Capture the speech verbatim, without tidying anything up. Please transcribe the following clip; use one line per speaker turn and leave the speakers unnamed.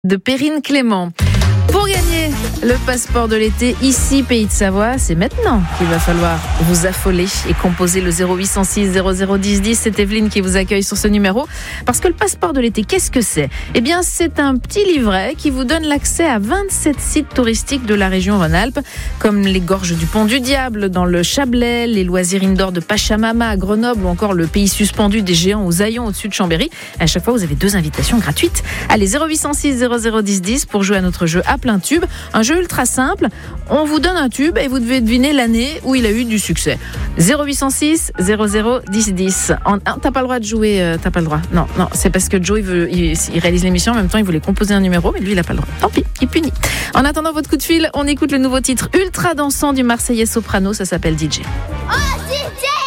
de Perrine Clément. Pour gagner le passeport de l'été, ici, Pays de Savoie, c'est maintenant qu'il va falloir vous affoler et composer le zéro huit cent six zéro zéro dix dix. C'est Evelyne qui vous accueille sur ce numéro. Parce que le passeport de l'été, qu'est-ce que c'est ? Eh bien, c'est un petit livret qui vous donne l'accès à vingt-sept sites touristiques de la région Rhône-Alpes, comme les gorges du Pont du Diable dans le Chablais, les loisirs indoor de Pachamama à Grenoble ou encore le pays suspendu des Géants aux Aillons au-dessus de Chambéry. À chaque fois, vous avez deux invitations gratuites. Allez, zéro huit cent six zéro zéro dix dix pour jouer à notre jeu à plein tube. Un jeu ultra simple. On vous donne un tube et vous devez deviner l'année où il a eu du succès. zéro huit cent six zéro zéro dix dix. En, ah, t'as pas le droit de jouer, euh, t'as pas le droit. Non, non, c'est parce que Joe, il, veut, il, il réalise l'émission. En même temps, il voulait composer un numéro, mais lui, il a pas le droit. Tant pis, il punit. En attendant votre coup de fil, on écoute le nouveau titre ultra dansant du Marseillais soprano. Ça s'appelle D J.
Oh, D J!